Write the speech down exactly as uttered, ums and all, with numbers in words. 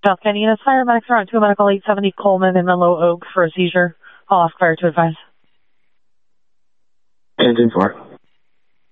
South County units, paramedics are on to medical eight seventy Coleman in Menlo Oak for a seizure. I'll ask fire to advise. And ten four.